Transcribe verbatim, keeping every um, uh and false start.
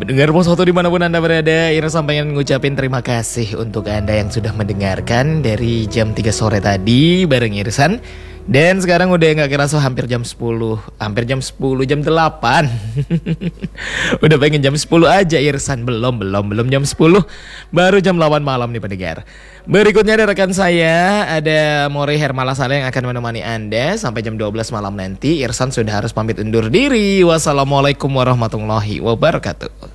Pendengar Pos Foto dimanapun Anda berada, Irsan pengen ngucapin terima kasih untuk Anda yang sudah mendengarkan dari jam tiga sore tadi bareng Irsan. Dan sekarang udah gak kerasa hampir jam sepuluh, hampir jam sepuluh, jam delapan. Udah pengen jam sepuluh aja Irsan, belum, belum, belum jam sepuluh. Baru jam delapan malam nih pendengar. Berikutnya ada rekan saya, ada Mori Hermalasale yang akan menemani Anda sampai jam dua belas malam nanti. Irsan sudah harus pamit undur diri. Wassalamualaikum warahmatullahi wabarakatuh.